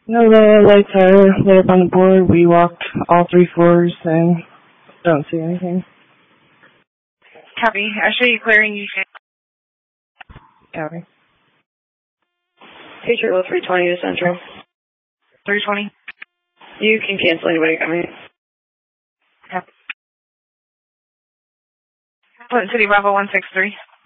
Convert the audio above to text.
No, the lights are lit up on the board. We walked all 3 floors and don't see anything. Copy. Ashley, clearing you. Copy. Future Will 320 to Central. 320. You can cancel anybody coming. Copy. Flint City Bravo 163.